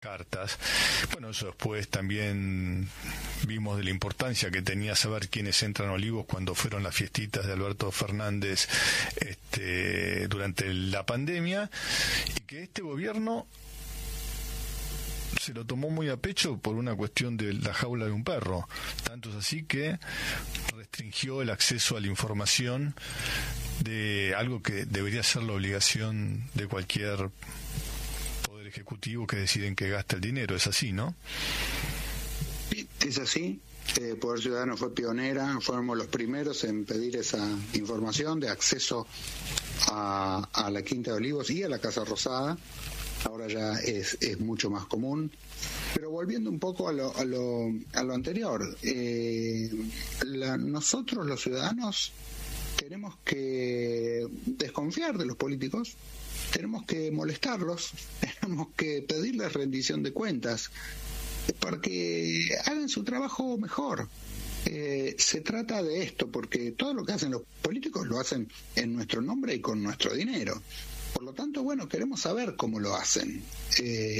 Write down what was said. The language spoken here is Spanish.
cartas. Bueno, eso después también vimos de la importancia que tenía saber quiénes entran a Olivos cuando fueron las fiestitas de Alberto Fernández durante la pandemia, y que este gobierno se lo tomó muy a pecho por una cuestión de la jaula de un perro. Tanto es así que restringió el acceso a la información de algo que debería ser la obligación de cualquier poder ejecutivo que deciden que gasta el dinero. Es así, ¿no? Es así. Poder Ciudadano fue pionera, fuimos los primeros en pedir esa información de acceso a la Quinta de Olivos y a la Casa Rosada. Ahora ya es mucho más común. Pero volviendo un poco a lo anterior, nosotros los ciudadanos tenemos que desconfiar de los políticos, tenemos que molestarlos, tenemos que pedirles rendición de cuentas para que hagan su trabajo mejor. Se trata de esto, porque todo lo que hacen los políticos lo hacen en nuestro nombre y con nuestro dinero. Por lo tanto, bueno, queremos saber cómo lo hacen.